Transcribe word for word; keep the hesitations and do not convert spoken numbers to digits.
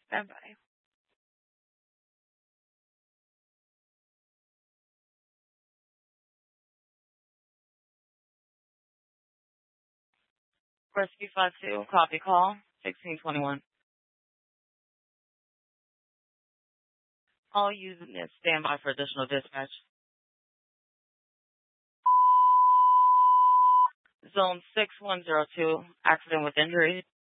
Stand by. Rescue five two, copy call, sixteen twenty-one. All units stand by for additional dispatch. Zone six one zero two, accident with injury.